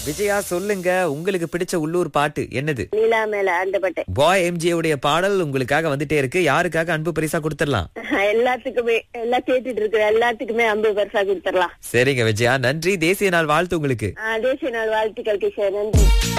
விஜயா, சொல்லுங்க, உங்களுக்கு பிடிச்ச உள்ளூர் பாட்டு என்னது? நீலா மேல ஆண்டப்பட்ட பாய் எம்ஜே உடைய பாடல் உங்களுக்காக வந்துட்டே இருக்கு. யாருக்காக அன்பு பரிசா கொடுத்துடலாம்? எல்லாத்துக்குமே, எல்லாம் கேட்டுட்டு இருக்கிற எல்லாத்துக்குமே 50 பரிசா கொடுத்துடலாம். சரிங்க விஜயா, நன்றி. தேசிய நாள் வாழ்த்து உங்களுக்கு. தேசிய நாள் வாழ்த்துக்கள் கிஷோர், நன்றி.